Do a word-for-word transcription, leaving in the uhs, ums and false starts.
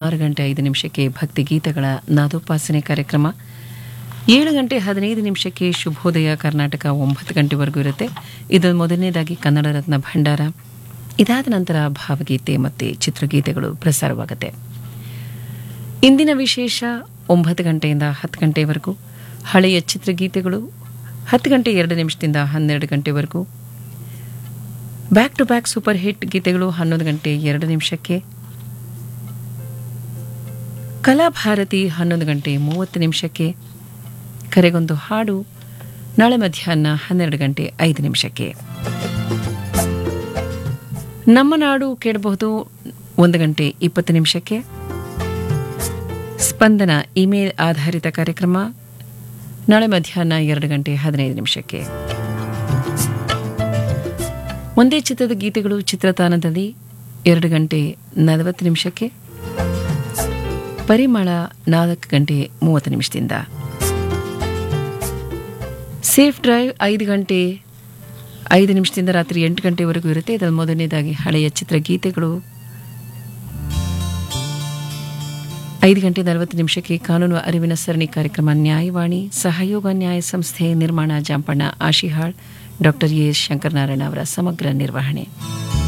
ಆರು ಗಂಟೆ ಐದು ನಿಮಿಷಕ್ಕೆ ಭಕ್ತಿಗೀತೆಗಳ ನಾದೋಪಾಸನೆ ಕಾರ್ಯಕ್ರಮ. ಏಳು ಗಂಟೆ ಹದಿನೈದು ನಿಮಿಷಕ್ಕೆ ಶುಭೋದಯ ಕರ್ನಾಟಕ ಒಂಬತ್ತು ಗಂಟೆವರೆಗೂ ಇರುತ್ತೆ. ಇದು ಮೊದಲನೇದಾಗಿ ಕನ್ನಡ ರತ್ನ ಭಂಡಾರ. ಇದಾದ ನಂತರ ಭಾವಗೀತೆ ಮತ್ತು ಚಿತ್ರಗೀತೆಗಳು ಪ್ರಸಾರವಾಗುತ್ತೆ. ಇಂದಿನ ವಿಶೇಷ ಒಂಬತ್ತು ಗಂಟೆಯಿಂದ ಹತ್ತು ಗಂಟೆವರೆಗೂ ಹಳೆಯ ಚಿತ್ರಗೀತೆಗಳು, ಹತ್ತು ಗಂಟೆ ಎರಡು ನಿಮಿಷದಿಂದ ಹನ್ನೆರಡು ಗಂಟೆವರೆಗೂ back to back super hit ಗೀತೆಗಳು. ಹನ್ನೊಂದು ಗಂಟೆ ಎರಡು ನಿಮಿಷಕ್ಕೆ ಕಲಾಭಾರತಿ. ಹನ್ನೊಂದು ಗಂಟೆ ಮೂವತ್ತು ನಿಮಿಷಕ್ಕೆ ಕರೆಗೊಂದು ಹಾಡು. ನಾಳೆ ಮಧ್ಯಾಹ್ನ ಹನ್ನೆರಡು ಗಂಟೆ ಐದು ನಿಮಿಷಕ್ಕೆ ನಮ್ಮ ನಾಡು ಕೇಳಬಹುದು. ಒಂದು ಗಂಟೆ ಇಪ್ಪತ್ತು ನಿಮಿಷಕ್ಕೆ ಸ್ಪಂದನ ಇಮೇಲ್ ಆಧಾರಿತ ಕಾರ್ಯಕ್ರಮ. ನಾಳೆ ಮಧ್ಯಾಹ್ನ ಎರಡು ಗಂಟೆ ಹದಿನೈದು ನಿಮಿಷಕ್ಕೆ ಒಂದೇ ಚಿತ್ರದ ಗೀತೆಗಳು ಚಿತ್ರತಾಣದಲ್ಲಿ. ಎರಡು ಗಂಟೆ ನಲವತ್ತು ನಿಮಿಷಕ್ಕೆ ಪರಿಮಳ. ನಾಲ್ಕು ಗಂಟೆ ಮೂವತ್ತು ನಿಮಿಷದಿಂದ ಸೇಫ್ ಡ್ರೈವ್. ಐದು ಗಂಟೆ ಐದು ನಿಮಿಷದಿಂದ ರಾತ್ರಿ ಎಂಟು ಗಂಟೆವರೆಗೂ ಇರುತ್ತೆ. ಇದರ ಮೊದಲನೇದಾಗಿ ಹಳೆಯ ಚಿತ್ರಗೀತೆಗಳು. ಐದು ಗಂಟೆ ನಲವತ್ತು ನಿಮಿಷಕ್ಕೆ ಕಾನೂನು ಅರಿವಿನ ಸರಣಿ ಕಾರ್ಯಕ್ರಮ ನ್ಯಾಯವಾಣಿ. ಸಹಯೋಗ ನ್ಯಾಯ ಸಂಸ್ಥೆ, ನಿರ್ಮಾಣ Jampanna Ashihal, doctor A S Shankaranarayana ಅವರ ಸಮಗ್ರ ನಿರ್ವಹಣೆ.